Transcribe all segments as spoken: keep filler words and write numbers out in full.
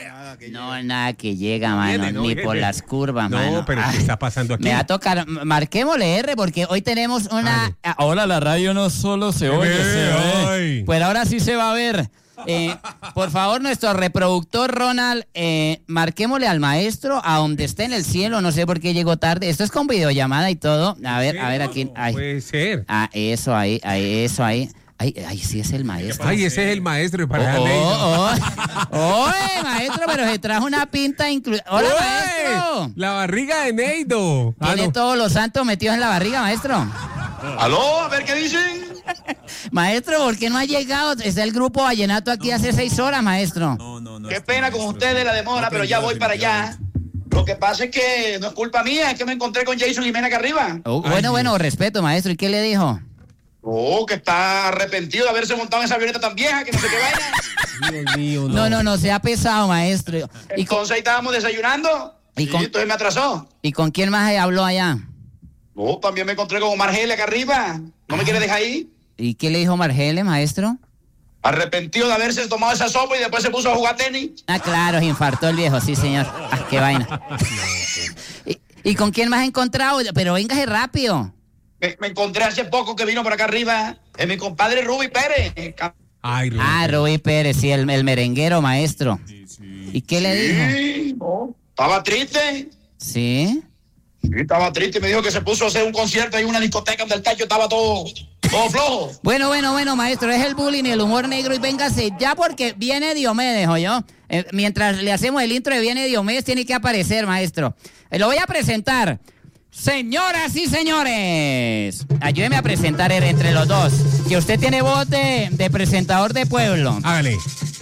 No, nada que llega, mano, Viene, ¿no, ni jefe? por las curvas, No, mano. pero ¿qué está pasando aquí? Me va a tocar, marquémosle R, porque hoy tenemos una... Vale. Ahora la radio no solo se oye, ve, se ve. ay. Pues ahora sí se va a ver. Eh, por favor, nuestro reproductor Ronald, eh, marquémosle al maestro a donde esté en el cielo. No sé por qué llegó tarde. Esto es con videollamada y todo. A ver, a ver aquí. Ay. Puede ser. Ah, eso ahí, ahí, eso ahí. Ay, ay, sí es el maestro. Ay, ese es el maestro. Y para Oh, darle- oh, oh. Oye, maestro, pero se trajo una pinta incluida. Hola, ¡Ué! maestro. La barriga de Neido. Ah, Tiene no. todos los santos metidos en la barriga, maestro. ¿Aló? A ver qué dicen. Maestro, ¿por qué no ha llegado? Está el grupo Vallenato aquí hace seis horas, maestro. No, no, no. Qué pena con ustedes la demora, pero ya voy para allá. Lo que pasa es que no es culpa mía, es que me encontré con Jason Jiménez acá arriba. Oh, bueno, bueno, respeto, maestro. ¿Y qué le dijo? Oh, que está arrepentido de haberse montado en esa avioneta tan vieja, que no sé qué vaya. Dios mío, no. No, no, no, se ha pesado, maestro. ¿Y con, Entonces ahí estábamos desayunando. ¿Y Y con- entonces me atrasó. ¿y con quién más habló allá? Oh, también me encontré con Omar Gele acá arriba. ¿No me quiere dejar ahí? ¿Y qué le dijo Margele, maestro? Arrepentido de haberse tomado esa sopa y después se puso a jugar tenis. Ah, claro, se infartó el viejo, sí, señor. Ah, qué vaina. ¿Y, y con quién más ha encontrado? Pero véngase rápido. Me, me encontré hace poco que vino por acá arriba. Es mi compadre Ruby Pérez. Ay, Rubén. Ah, Rubí Pérez, sí, el, el merenguero, maestro. ¿Y qué le dijo? Sí, no, estaba triste. ¿Sí? Sí, estaba triste. Me dijo que se puso a hacer un concierto ahí en una discoteca donde el tacho estaba todo, todo flojo. Bueno, bueno, bueno, maestro, es el bullying y el humor negro y véngase ya porque viene Diomedes, ¿oyó? Eh, mientras le hacemos el intro de Viene Diomedes, tiene que aparecer, maestro. Eh, lo voy a presentar. Señoras y señores, ayúdeme a presentar entre los dos, que usted tiene voz de, de presentador de pueblo. Hágale.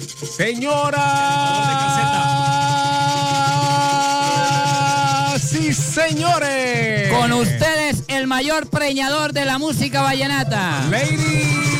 Señoras y señores. Con ustedes, el mayor preñador de la música vallenata. Ladies